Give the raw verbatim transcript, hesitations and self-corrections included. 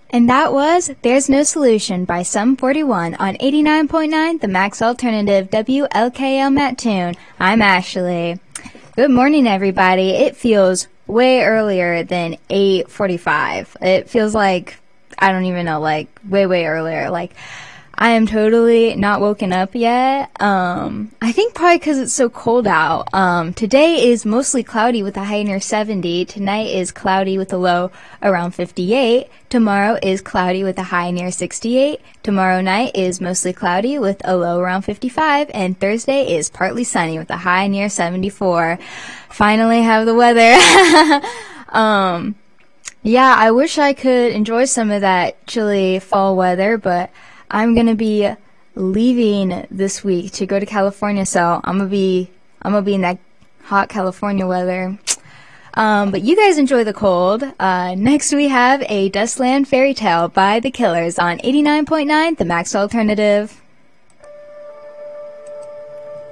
And that was There's No Solution by Sum forty-one on eighty-nine point nine, the Max Alternative, W L K L Mattoon. I'm Ashley. Good morning, everybody. It feels way earlier than eight forty-five. It feels like, I don't even know, like, way, way earlier. Like, I am totally not woken up yet. Um, I think probably because it's so cold out. Um, today is mostly cloudy with a high near seventy. Tonight is cloudy with a low around fifty-eight. Tomorrow is cloudy with a high near sixty-eight. Tomorrow night is mostly cloudy with a low around fifty-five. And Thursday is partly sunny with a high near seventy-four. Finally have the weather. um, yeah, I wish I could enjoy some of that chilly fall weather, but I'm gonna be leaving this week to go to California, so I'm gonna be I'm gonna be in that hot California weather. Um, but you guys enjoy the cold. Uh, next we have a Dustland Fairy Tale by The Killers on eighty-nine point nine, the Max Alternative.